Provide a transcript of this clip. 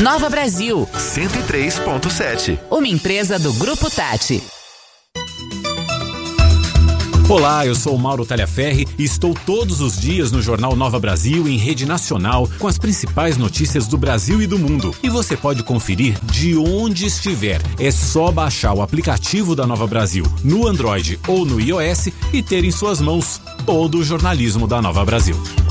Nova Brasil 103.7. Uma empresa do Grupo Tati. Olá, eu sou o Mauro Talhaferri e estou todos os dias no Jornal Nova Brasil em rede nacional com as principais notícias do Brasil e do mundo. E você pode conferir de onde estiver. É só baixar o aplicativo da Nova Brasil no Android ou no iOS e ter em suas mãos todo o jornalismo da Nova Brasil.